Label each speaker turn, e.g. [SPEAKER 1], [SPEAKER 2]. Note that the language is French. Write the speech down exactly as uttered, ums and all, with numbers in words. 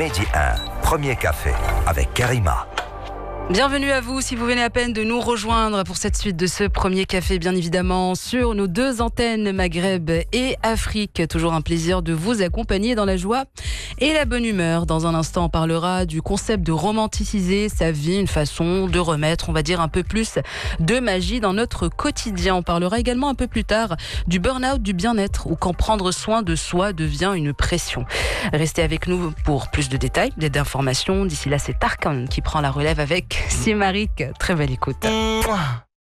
[SPEAKER 1] Midi un, premier café avec Karima.
[SPEAKER 2] Bienvenue à vous si vous venez à peine de nous rejoindre pour cette suite de ce premier café, bien évidemment, sur nos deux antennes Maghreb et Afrique. Toujours un plaisir de vous accompagner dans la joie et la bonne humeur. Dans un instant, on parlera du concept de romanticiser sa vie, une façon de remettre, on va dire, un peu plus de magie dans notre quotidien. On parlera également un peu plus tard du burn-out, du bien-être, ou quand prendre soin de soi devient une pression. Restez avec nous pour plus de détails, d'informations. D'ici là, c'est Tarkan qui prend la relève avec Simarik. Très belle écoute.